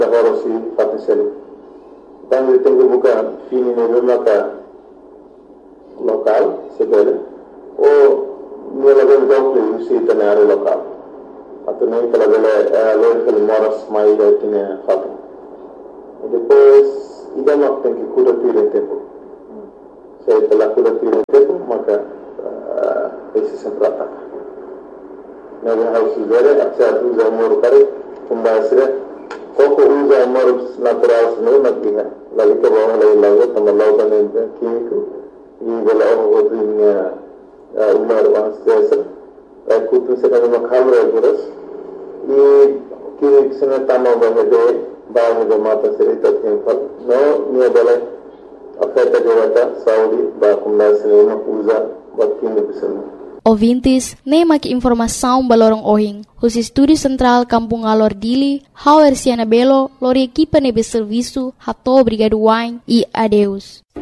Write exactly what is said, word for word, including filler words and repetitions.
Horosi Fatisel. Dan ditunggu bukan fini maka lokal sebelum. Oh, nilaga jauh usi tanah lokal. Atau nih kalau boleh local moras mai itu fakir. Depois ida nak tengki kuda pilih tempo. Saya telah kuda pilih tempo maka isi semprata. Nabi harus juga aksa tu zamur kari pembahasnya. Koko uza amor natural seno nakiha. Lalu ke bawah lagi lagu tambah lautan yang kimiko. Ini bela orang itu ini umar orang sesa. Lalu kutu sedang makan beras. Ini kimik seno tambah banyak bahan mata cerita tempat. No ni adalah oferta jawata Saudi bakum nasine uza buat kimik seno. Ouvintes, nem aqui informação balorong ohing. Os estúdios central Kampung Alor Dili, Hauer Siana Belo, lor equipa nebe serviço, hato obrigado wine e adeus.